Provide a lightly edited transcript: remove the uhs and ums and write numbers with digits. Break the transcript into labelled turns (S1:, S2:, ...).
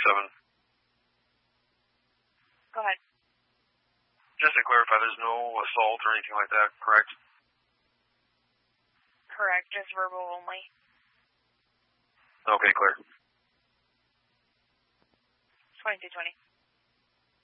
S1: Go ahead.
S2: Just to clarify, there's no assault or anything like that, correct?
S1: Correct, just verbal only.
S2: Okay, clear.
S1: 2220.